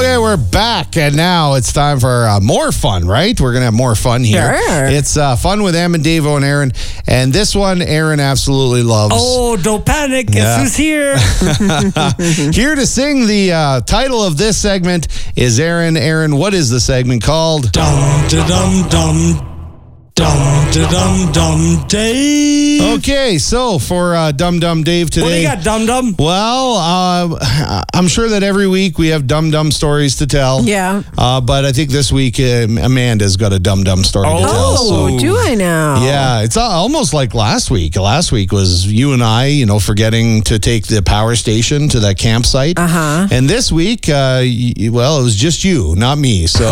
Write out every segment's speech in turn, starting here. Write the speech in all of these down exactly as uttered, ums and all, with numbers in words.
Okay, we're back, and now it's time for uh, more fun, right? We're going to have more fun here. Sure. It's uh, fun with Em and Davo and Aaron, and this one Aaron absolutely loves. Oh, don't panic. Guess Yeah. who's here? Here to sing the uh, title of this segment is Aaron. Aaron, what is the segment called? Dum, da, dum, dum. Dum, da, dum, dum, Dave. Okay, so for uh, Dum Dum Dave today. What do you got, Dum Dum? Well, uh, I'm sure that every week we have Dum Dum stories to tell. Yeah. Uh, but I think this week uh, Amanda's got a Dum Dum story to tell. Oh, So. do I now? Yeah, it's al- almost like last week. Last week was you and I, you know, forgetting to take the power station to that campsite. Uh-huh. And this week, uh, y- well, it was just you, not me. So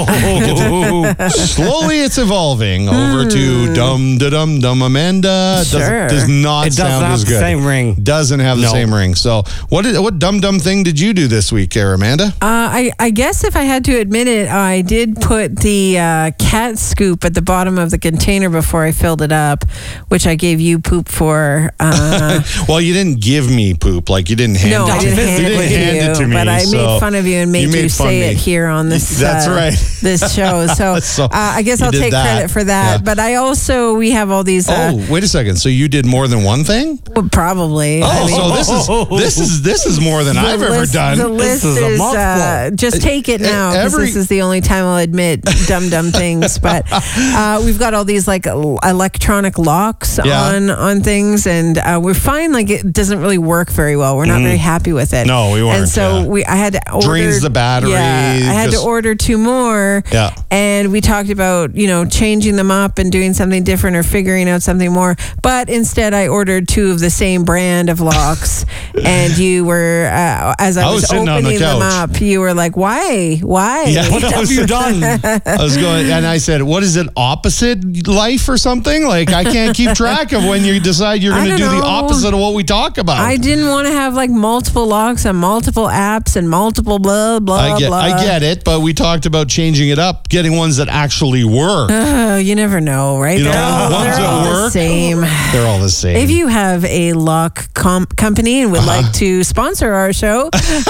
Oh. slowly it's evolving over to Dum Da Dum Dum Amanda. Sure. Does, does not It does sound not as have the good. same ring. Doesn't have the No. same ring. So what did, what Dum Dum thing did you do this week, there, Amanda? Uh, I, I guess if I had to admit it, I did put the uh, cat scoop at the bottom of the container before I filled it up, which I gave you poop for. Uh, Well, you didn't give me poop. Like you didn't hand no, it I to didn't me. hand You it didn't to hand you, it to me. but I so made fun of you and made you, made fun say of it me. here on this. That's uh, right. This show. So, So uh, I guess you I'll did take that. credit for that. Yeah. But I also we have all these. Uh, Oh, wait a second. So you did more than one thing? well, probably. Oh, I mean, so this is this is this is more than the I've ever list, done. The list is a is, uh, mouthful. just take it now because Every- this is the only time I'll admit dumb dumb things. But uh, we've got all these like el- electronic locks Yeah. on on things, and uh, we're fine. Like it doesn't really work very well. We're not very happy with it. No, we weren't, And so yeah. we I had to order. Drains the battery, Yeah, I had just- to order two more. Yeah. And we talked about you know changing them up and doing something different or figuring out something more. But instead, I ordered two of the same brand of locks, and you were uh, as I, I was was, sitting on the opening them couch. up, you were like, "Why? Why?" Yeah. What have you done? I was going, and I said, "What is it? Opposite life or something? Like I can't keep track of when you decide you're I going to do don't the know. opposite of what we talk about." I didn't want to have like multiple locks and multiple apps and multiple blah blah I get, blah. I get it, but we talked about changing it up, getting ones that actually work. Oh, you never know, right? You know, they're all, ones they're that all the work. same. They're all the same. If you have a lock comp- company and would Uh-huh. like to sponsor our show,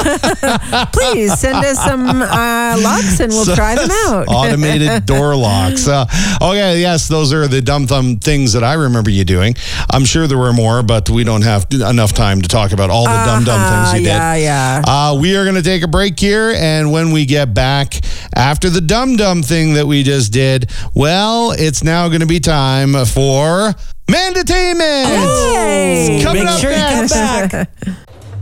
please send us some uh, locks and we'll try them out. Automated door locks. Uh, okay, yes, those are the dumb thumb things that I remember you doing. I'm sure there were more, but we don't have enough time to talk about all the dumb dumb Uh-huh, things you yeah, did. yeah. Uh, we are going to take a break here, and when we get back after the dumb dumb thing that we just did, well, it's now going to be time for Mandatainment. Hey! Coming Make up sure you come next. back.